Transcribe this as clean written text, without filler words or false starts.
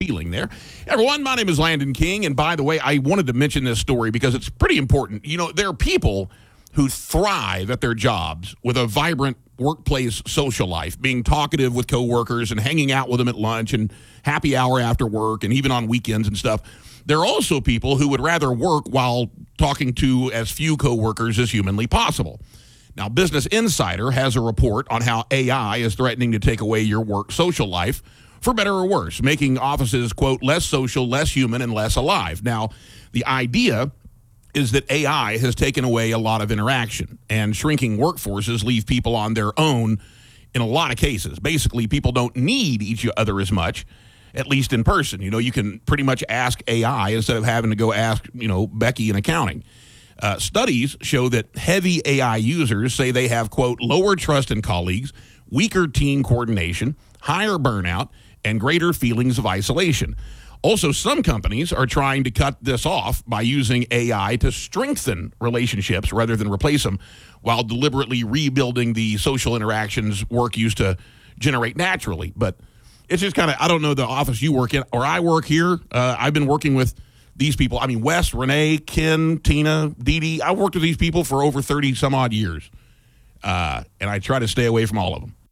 ceiling there. Everyone, my name is Landon King, and by the way, I wanted to mention this story because it's pretty important. You know, there are people who thrive at their jobs with a vibrant workplace social life, being talkative with coworkers and hanging out with them at lunch and happy hour after work and even on weekends and stuff. There are also people who would rather work while talking to as few coworkers as humanly possible. Now, Business Insider has a report on how AI is threatening to take away your work social life, for better or worse, making offices, quote, less social, less human, and less alive. Now, the idea is that AI has taken away a lot of interaction, and shrinking workforces leave people on their own in a lot of cases. Basically, people don't need each other as much, at least in person. You know, you can pretty much ask AI instead of having to go ask, Becky in accounting. Studies show that heavy AI users say they have, quote, lower trust in colleagues, weaker team coordination, higher burnout, and greater feelings of isolation. Also, some companies are trying to cut this off by using AI to strengthen relationships rather than replace them, while deliberately rebuilding the social interactions work used to generate naturally. But it's just kind of, I don't know the office you work in or I work here. I've been working with these people. I mean, Wes, Renee, Ken, Tina, Dee Dee. I've worked with these people for over 30 some odd years. And I try to stay away from all of them.